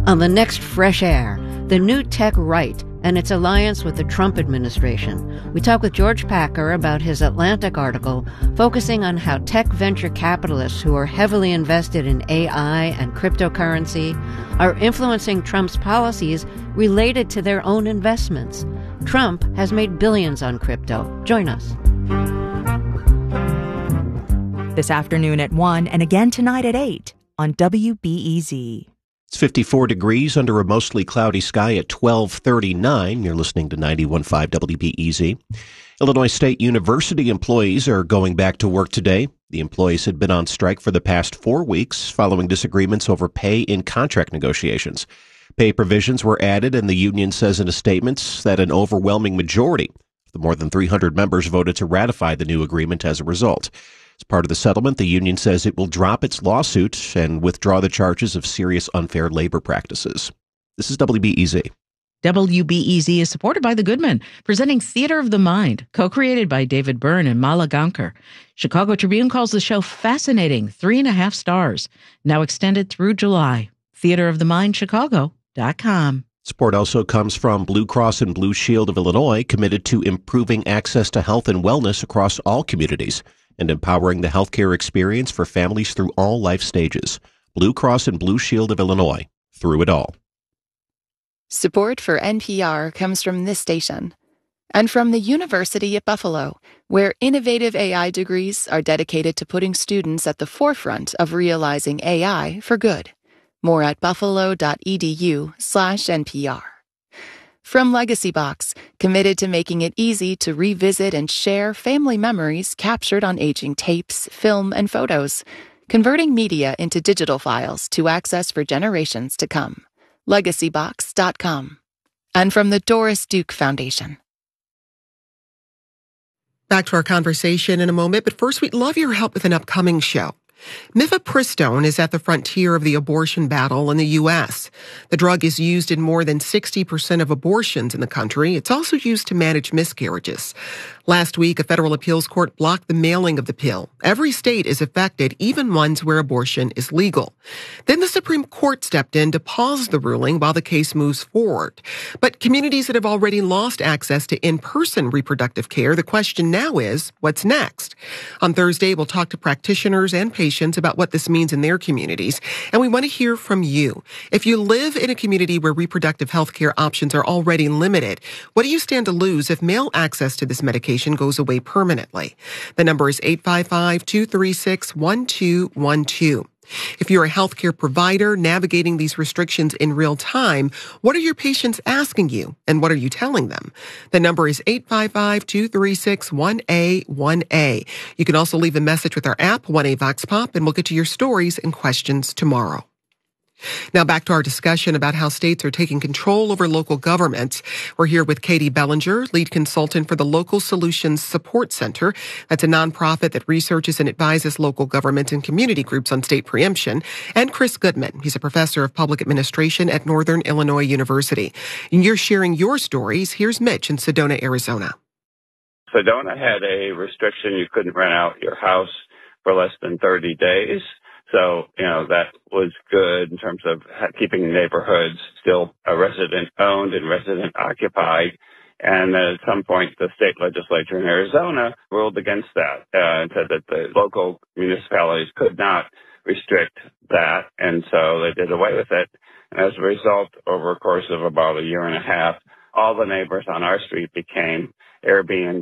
On the next Fresh Air, the new tech right and its alliance with the Trump administration. We talk with George Packer about his Atlantic article focusing on how tech venture capitalists who are heavily invested in AI and cryptocurrency are influencing Trump's policies related to their own investments. Trump has made billions on crypto. Join us. This afternoon at 1 and again tonight at 8 on WBEZ. It's 54 degrees under a mostly cloudy sky at 12:39. You're listening to 91.5 WBEZ. Illinois State University employees are going back to work today. The employees had been on strike for the past 4 weeks following disagreements over pay in contract negotiations. Pay provisions were added, and the union says in a statement that an overwhelming majority of the more than 300 members voted to ratify the new agreement as a result. As part of the settlement, the union says it will drop its lawsuit and withdraw the charges of serious unfair labor practices. This is WBEZ. WBEZ is supported by The Goodman, presenting Theater of the Mind, co-created by David Byrne and Mala Gankar. Chicago Tribune calls the show fascinating, 3.5 stars. Now extended through July. theaterofthemindchicago.com. Support also comes from Blue Cross and Blue Shield of Illinois, committed to improving access to health and wellness across all communities and empowering the healthcare experience for families through all life stages. Blue Cross and Blue Shield of Illinois, through it all. Support for NPR comes from this station and from the University at Buffalo, where innovative AI degrees are dedicated to putting students at the forefront of realizing AI for good. More at buffalo.edu/NPR. From Legacy Box, committed to making it easy to revisit and share family memories captured on aging tapes, film, and photos, converting media into digital files to access for generations to come. LegacyBox.com. And from the Doris Duke Foundation. Back to our conversation in a moment, but first we'd love your help with an upcoming show. Mifepristone is at the frontier of the abortion battle in the U.S. The drug is used in more than 60% of abortions in the country. It's also used to manage miscarriages. Last week, a federal appeals court blocked the mailing of the pill. Every state is affected, even ones where abortion is legal. Then the Supreme Court stepped in to pause the ruling while the case moves forward. But communities that have already lost access to in-person reproductive care, the question now is, what's next? On Thursday, we'll talk to practitioners and patients about what this means in their communities. And we want to hear from you. If you live in a community where reproductive health care options are already limited, what do you stand to lose if male access to this medication goes away permanently? The number is 855-236-1212. If you're a healthcare provider navigating these restrictions in real time, what are your patients asking you and what are you telling them? The number is 855-236-1A1A. You can also leave a message with our app, 1A Vox Pop, and we'll get to your stories and questions tomorrow. Now back to our discussion about how states are taking control over local governments. We're here with Katie Bellinger, lead consultant for the Local Solutions Support Center. That's a nonprofit that researches and advises local governments and community groups on state preemption. And Chris Goodman. He's a professor of public administration at Northern Illinois University. And you're sharing your stories. Here's Mitch in Sedona, Arizona. Sedona had a restriction you couldn't rent out your house for less than 30 days. So, that was good in terms of keeping neighborhoods still resident-owned and resident-occupied. And at some point, the state legislature in Arizona ruled against that and said that the local municipalities could not restrict that. And so they did away with it. And as a result, over a course of about a year and a half, all the neighbors on our street became Airbnb